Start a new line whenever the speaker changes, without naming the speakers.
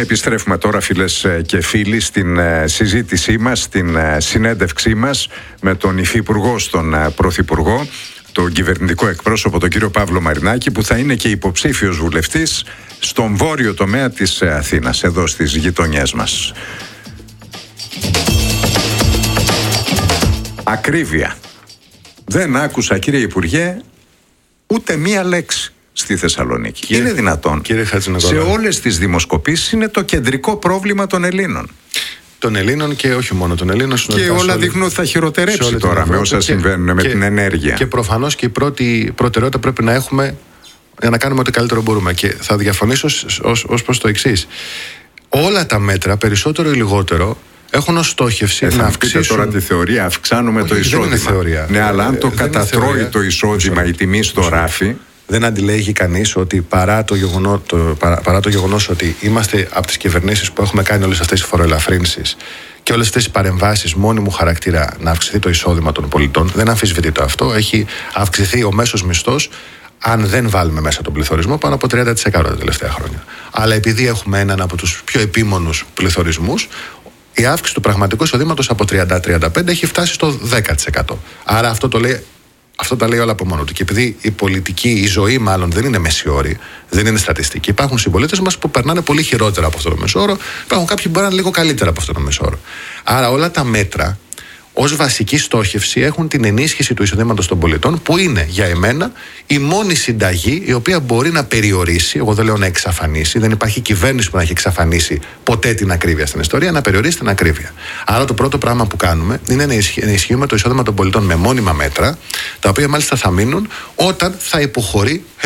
Επιστρέφουμε τώρα, φίλες και φίλοι, στην συζήτησή μας, στην συνέντευξή μας με τον υφυπουργό στον πρωθυπουργό, τον κυβερνητικό εκπρόσωπο, τον κύριο Παύλο Μαρινάκη, που θα είναι και υποψήφιος βουλευτής στον βόρειο τομέα της Αθήνας, εδώ στις γειτονιές μας. Ακρίβεια. Δεν άκουσα, κύριε Υπουργέ, ούτε μία λέξη στη Θεσσαλονίκη. Είναι δυνατόν? Σε όλες τις δημοσκοπήσεις είναι το κεντρικό πρόβλημα των Ελλήνων.
Των Ελλήνων και όχι μόνο των Ελλήνων.
Και όλα δείχνουν ότι θα χειροτερέψει τώρα με όσα συμβαίνουν με την ενέργεια.
Και προφανώς και η πρώτη προτεραιότητα πρέπει να έχουμε για να κάνουμε ό,τι καλύτερο μπορούμε. Και θα διαφωνήσω ως προς το εξής. Όλα τα μέτρα, περισσότερο ή λιγότερο, έχουν ως στόχευση να αυξήσουν.
Τώρα τη θεωρία, αυξάνουμε το εισόδημα.
Δεν είναι θεωρία.
Ναι, αλλά αν το κατατρώει το εισόδημα, η τιμή στο ράφι.
Δεν αντιλέγει κανείς ότι παρά το γεγονός ότι είμαστε από τις κυβερνήσεις που έχουμε κάνει όλες αυτές τις φοροελαφρύνσεις και όλες αυτές τις παρεμβάσεις μόνιμου χαρακτήρα να αυξηθεί το εισόδημα των πολιτών, δεν αμφισβητείται αυτό. Έχει αυξηθεί ο μέσος μισθός, αν δεν βάλουμε μέσα τον πληθωρισμό, πάνω από 30% τα τελευταία χρόνια. Αλλά επειδή έχουμε έναν από τους πιο επίμονους πληθωρισμούς, η αύξηση του πραγματικού εισοδήματος από 30-35 έχει φτάσει στο 10%. Άρα αυτό τα λέει όλα από μόνο του. Και επειδή η ζωή μάλλον δεν είναι μεσιόρη, δεν είναι στατιστική, υπάρχουν συμπολίτες μας που περνάνε πολύ χειρότερα από αυτόν τον μεσόρο, υπάρχουν κάποιοι που μπορεί να είναι λίγο καλύτερα από αυτόν τον μεσόρο. Άρα όλα τα μέτρα ως βασική στόχευση έχουν την ενίσχυση του εισοδήματος των πολιτών, που είναι για εμένα η μόνη συνταγή η οποία μπορεί να περιορίσει, εγώ δεν λέω να εξαφανίσει, δεν υπάρχει κυβέρνηση που να έχει εξαφανίσει ποτέ την ακρίβεια στην ιστορία, να περιορίσει την ακρίβεια. Άρα το πρώτο πράγμα που κάνουμε είναι να ενισχύουμε το εισόδημα των πολιτών με μόνιμα μέτρα, τα οποία μάλιστα θα μείνουν όταν θα υποχωρεί